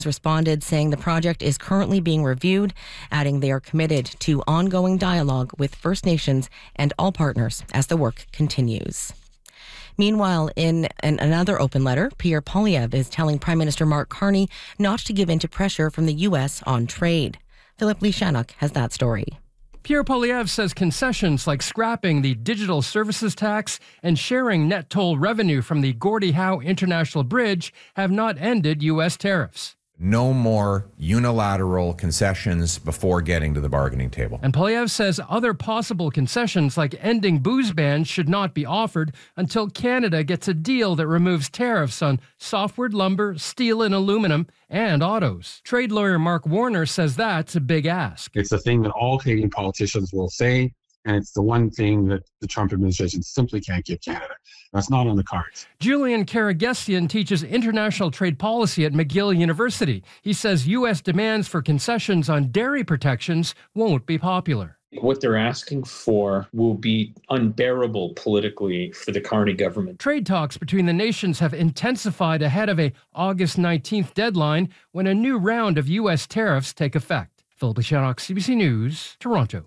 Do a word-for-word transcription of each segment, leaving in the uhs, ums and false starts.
responded saying the project is currently being reviewed, adding they are committed to ongoing dialogue with First Nations and all partners as the work continues. Meanwhile, in an, another open letter, Pierre Poilievre is telling Prime Minister Mark Carney not to give in to pressure from the U S on trade. Philip Lishanuk has that story. Pierre Poilievre says concessions like scrapping the digital services tax and sharing net toll revenue from the Gordie Howe International Bridge have not ended U S tariffs. No more unilateral concessions before getting to the bargaining table. And Poilievre says other possible concessions like ending booze bans should not be offered until Canada gets a deal that removes tariffs on softwood lumber, steel and aluminum, and autos. Trade lawyer Mark Warner says that's a big ask. It's a thing that all Canadian politicians will say, and it's the one thing that the Trump administration simply can't give Canada. That's not on the cards. Julian Karagesian teaches international trade policy at McGill University. He says U S demands for concessions on dairy protections won't be popular. What they're asking for will be unbearable politically for the Carney government. Trade talks between the nations have intensified ahead of a August nineteenth deadline when a new round of U S tariffs take effect. Phil Bishanok, C B C News, Toronto.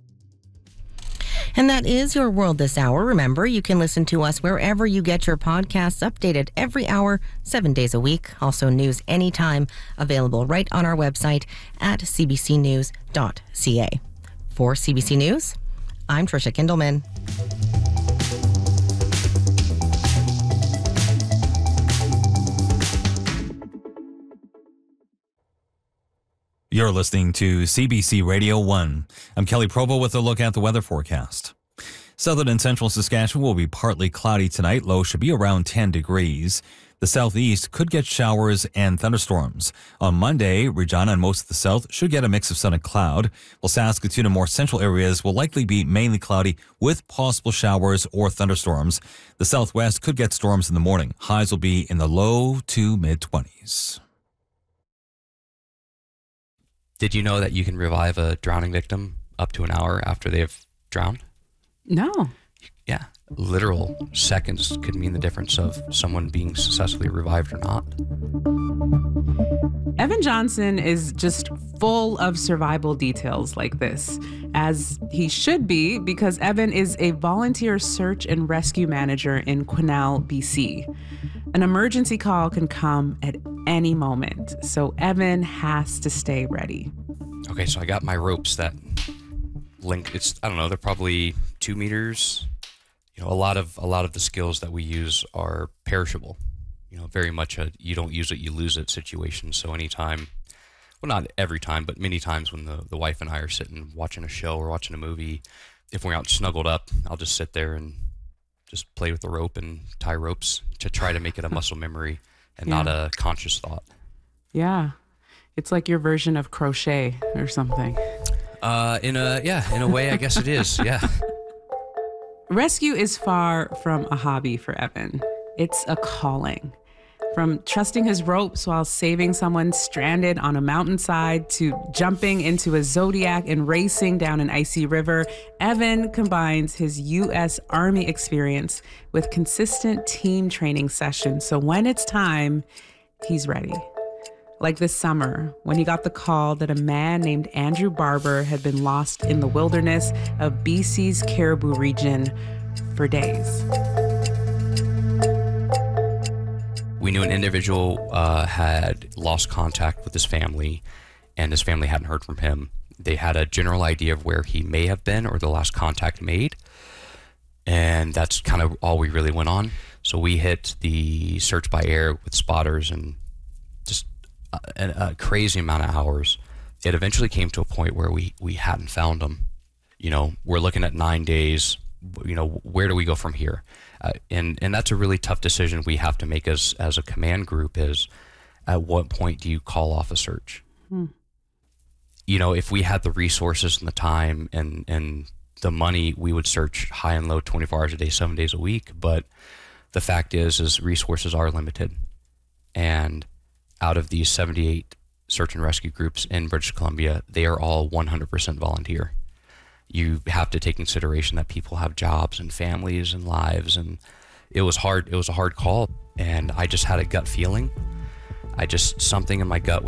And that is your world this hour. Remember, you can listen to us wherever you get your podcasts, updated every hour, seven days a week. Also news anytime, available right on our website at c b c news dot c a. For C B C News, I'm Trisha Kindelman. You're listening to C B C Radio one. I'm Kelly Provo with a look at the weather forecast. Southern and central Saskatchewan will be partly cloudy tonight. Low should be around ten degrees. The southeast could get showers and thunderstorms. On Monday, Regina and most of the south should get a mix of sun and cloud, while Saskatoon and more central areas will likely be mainly cloudy with possible showers or thunderstorms. The southwest could get storms in the morning. Highs will be in the low to mid-twenties. Did you know that you can revive a drowning victim up to an hour after they've drowned? No. Yeah. Literal seconds could mean the difference of someone being successfully revived or not. Evan Johnson is just full of survival details like this, as he should be, because Evan is a volunteer search and rescue manager in Quesnel, B C. An emergency call can come at any moment, so Evan has to stay ready. Okay, so I got my ropes that link. It's I don't know. They're probably two meters. You know, a lot of a lot of the skills that we use are perishable. You know, very much a you don't use it, you lose it situation. So anytime, well, not every time, but many times when the, the wife and I are sitting watching a show or watching a movie, if we're out snuggled up, I'll just sit there and just play with the rope and tie ropes to try to make it a muscle memory and yeah. not a conscious thought. Yeah. It's like your version of crochet or something. Uh, in a, yeah, in a way, I guess it is. Yeah. Rescue is far from a hobby for Evan. It's a calling. From trusting his ropes while saving someone stranded on a mountainside to jumping into a Zodiac and racing down an icy river, Evan combines his U S Army experience with consistent team training sessions. So when it's time, he's ready. Like this summer, when he got the call that a man named Andrew Barber had been lost in the wilderness of B C's Caribou region for days. We knew an individual uh, had lost contact with his family, and his family hadn't heard from him. They had a general idea of where he may have been or the last contact made, and that's kind of all we really went on. So we hit the search by air with spotters and just a, a crazy amount of hours. It eventually came to a point where we, we hadn't found him. You know, we're looking at nine days. You know, where do we go from here? Uh, and and that's a really tough decision we have to make as as a command group. Is at what point do you call off a search? Hmm. You know, if we had the resources and the time and and the money, we would search high and low, twenty-four hours a day, seven days a week. But the fact is, is resources are limited, and out of these seventy-eight search and rescue groups in British Columbia, they are all one hundred percent volunteer. You have to take consideration that people have jobs and families and lives, and it was hard. It was a hard call, and I just had a gut feeling. I just, something in my gut